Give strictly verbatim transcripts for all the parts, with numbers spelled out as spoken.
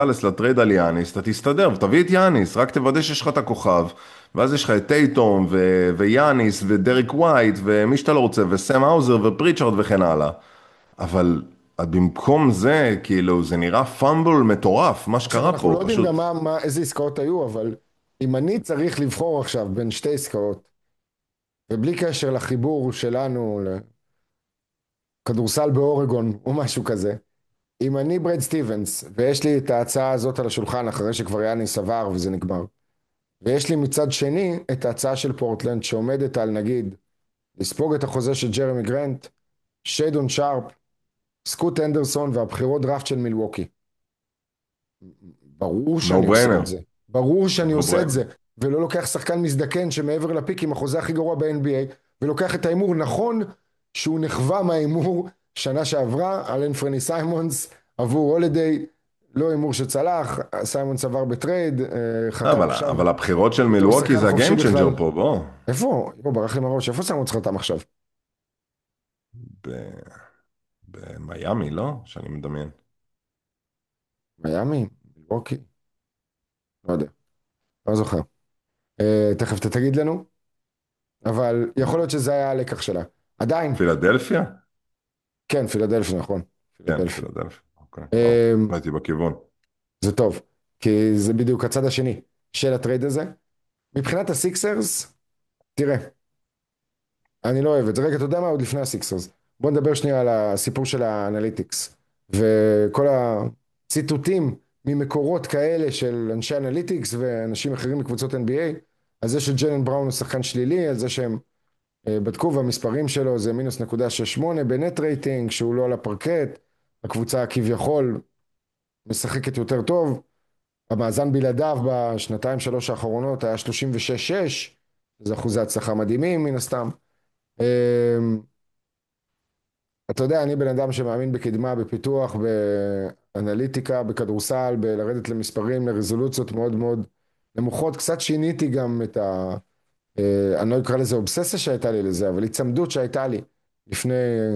אלס לטרייד על יאניס, אתה תסתדר ותביא את יאניס, רק תוודא שיש לך את הכוכב, ואז יש לך את טייטום ו- ויאניס ודריק ווייט ומי שאתה לא רוצה, וסם האוזר ופריצ'רד וכן הלאה. אבל במקום זה, כאילו, זה נראה פאמבל מטורף, מה עכשיו שקרה אנחנו לא פה, יודעים גם פשוט. מה, מה, איזה עסקאות היו, אבל אם אני צריך לבחור עכשיו בין שתי עסקאות, ובלי קשר לחיבור שלנו לכדורסל באורגון או משהו כזה, אם אני ברד סטיבנס, ויש לי את ההצעה הזאת על השולחן אחרי שכבר יאניס עבר וזה נגמר, ויש לי מצד שני את ההצעה של פורטלנד שעומדת על נגיד לספוג את החוזה של ג'רמי גרנט, שיידון שרפ, סקוט אנדרסון והבחירות דראפט של מילווקי. ברור נו שאני עושה בריינר. את זה. ברור שאני נו עושה את בריינר. זה. ולא לוקח שחקן מזדקן שמעבר לפיק עם החוזה הכי גרוע ב-אן בי איי, ולוקח את ההימור. נכון שהוא נחווה מההימור שנה שעברה על אנפרני סיימונס עבור הולידיי, לא הימור שצלח, סיימונס עבר בטרייד, אה, לא, חתם אבל, עכשיו אבל הבחירות של בתור מילווקי שחקן זה חופשי הגיים בכלל. צ'נג'ר פה, בוא. איפה? בוא, ברח לי מהראש, איפה סיימונס חתם עכשיו? ב- במיאמי, לא? שאני מדמיין. מיאמי? מילווקי? לא יודע, לא זוכר. אה, תכף אתה תגיד לנו, אבל יכול להיות שזה היה הלקח שלה. עדיין, פילדלפיה? כן, פילדלפי, נכון. כן, פילדלפי. פילדלפיה. אוקיי, טוב. אמ, לא הייתי בכיוון. זה טוב, כי זה בדיוק הצד השני של הטרייד הזה. מבחינת הסיקסרס, תראה, אני לא אוהב את זה. רגע, אתה יודע מה? עוד לפני הסיקסרס. בוא נדבר שנייה על הסיפור של האנליטיקס. וכל הציטוטים ממקורות כאלה של אנשי אנליטיקס ואנשים אחרים מקבוצות אן בי איי, על זה שג'לן בראון הוא שחקן שלילי, על זה שהם אה, בדקו והמספרים שלו זה מינוס נקודה שש שמונה בנט רייטינג, שהוא לא על הפרקט, הקבוצה כביכול משחקת יותר טוב, המאזן בלעדיו בשנתיים שלוש האחרונות היה שלושים ושש שש, זה אחוזי הצלחה מדהימים מן הסתם. אמ, אתה יודע, אני בן אדם שמאמין בקדמה, בפיתוח, באנליטיקה, בכדורסל, בלרדת למספרים, לרזולוציות מאוד מאוד נמוכות. קצת שיניתי גם את ה... אה, אני לא אקרא לזה אובססיה שהייתה לי לזה, אבל הצמדות שהייתה לי לפני,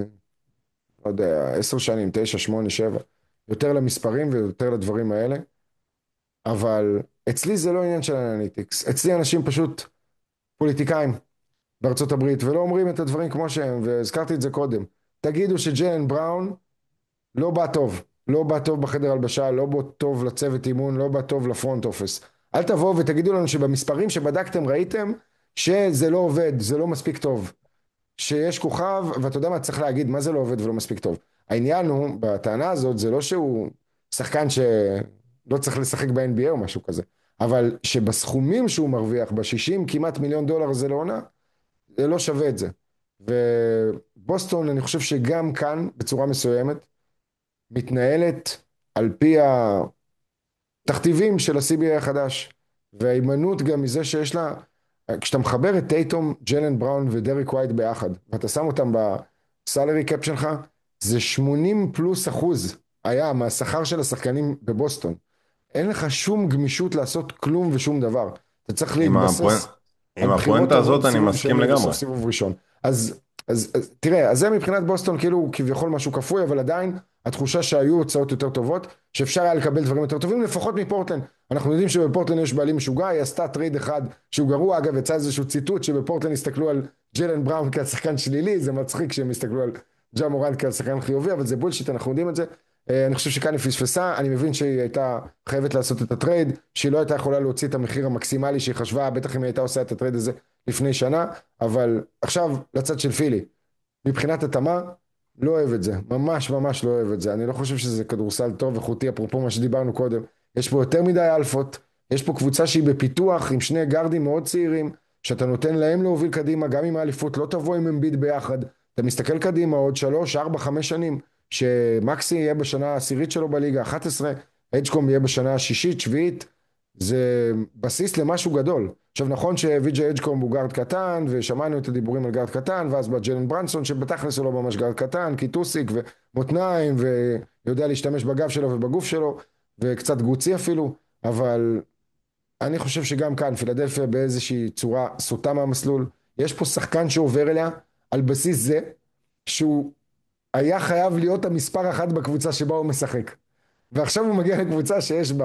לא יודע, עשר שנים, תשע, שמונה, שבע, יותר למספרים ויותר לדברים האלה. אבל אצלי זה לא עניין של אנליטיקס. אצלי אנשים פשוט פוליטיקאים בארצות הברית, ולא אומרים את הדברים כמו שהם, והזכרתי את זה קודם. תגידו שג'יילן בראון לא בא טוב, לא בא טוב בחדר הלבשה, לא בא טוב לצוות אימון, לא בא טוב לפרונט אופס. אל תבואו ותגידו לנו שבמספרים שבדקתם ראיתם שזה לא עובד, זה לא מספיק טוב. שיש כוכב, ואתה יודע מה צריך להגיד, מה זה לא עובד ולא מספיק טוב. העניין הוא, בטענה הזאת, זה לא שהוא שחקן שלא צריך לשחק ב-אן בי איי או משהו כזה, אבל שבסכומים שהוא מרוויח, ב-שישים כמעט מיליון דולר זה לעונה, זה לא שווה את זה. ובוסטון, אני חושב שגם כאן, בצורה מסוימת, מתנהלת על פי התכתיבים של ה-סי בי איי החדש, וההימנעות גם מזה שיש לה, כשאתה מחבר את טייטום, ג'לן בראון ודריק ווייט ביחד, ואתה שם אותם בסלרי קאפ שלך, זה שמונים פלוס אחוז היה מהשכר של השחקנים בבוסטון. אין לך שום גמישות לעשות כלום ושום דבר. אתה צריך עם הפואנ... להתבסס על עם בחירות הפואנטה עבור הזאת אני סיבוב מסכים שני וסוף לגמרי. סיבוב ראשון. אז, אז, אז תראה, אז זה מבחינת בוסטון כאילו כביכול משהו כפוי, אבל עדיין התחושה שהיו הוצאות יותר טובות, שאפשר היה לקבל דברים יותר טובים, לפחות מפורטלנד. אנחנו יודעים שבפורטלנד יש בעלים משוגע, היא עשתה טרייד אחד שהוא גרוע, אגב, יצא איזשהו ציטוט שבפורטלנד הסתכלו על ג'לן בראון כעל שחקן שלילי, זה מצחיק שהם הסתכלו על ג'ה מורנט כעל שחקן חיובי, אבל זה בולשיט, אנחנו יודעים את זה. אה, אני חושב שכאן היא פספסה, אני מבין שהיא הייתה חייבת לעשות את הטרייד, שהיא לא הייתה יכולה להוציא את המחיר המקסימלי שהיא חשבה, בטח אם היא הייתה עושה את הטרייד הזה לפני שנה, אבל עכשיו לצד של פילי, מבחינת התאמה, לא אוהב את זה, ממש ממש לא אוהב את זה, אני לא חושב שזה כדורסל טוב איכותי, אפרופו מה שדיברנו קודם, יש פה יותר מדי אלפות, יש פה קבוצה שהיא בפיתוח עם שני גארדים מאוד צעירים, שאתה נותן להם להוביל קדימה, גם עם האליפות, לא תבוא עם אמביט ביחד, אתה מסתכל קדימה עוד שלוש, ארבע, חמש שנים, שמקסי יהיה בשנה העשירית שלו בליגה, אחת עשרה, אג'קום יהיה בשנה השישית, שביעית, זה בסיס למשהו גדול. עכשיו נכון שוויג'י אג'קום הוא גארד קטן, ושמענו את הדיבורים על גארד קטן, ואז בא ג'לן ברנסון שבתכלס הוא לא ממש גארד קטן, כי טוסיק ומותניים, ויודע להשתמש בגב שלו ובגוף שלו, וקצת גוצי אפילו, אבל אני חושב שגם כאן פילדלפיה באיזושהי צורה סוטה מהמסלול, יש פה שחקן שעובר אליה על בסיס זה, שהוא היה חייב להיות המספר אחת בקבוצה שבה הוא משחק. ועכשיו הוא מגיע לקבוצה שיש בה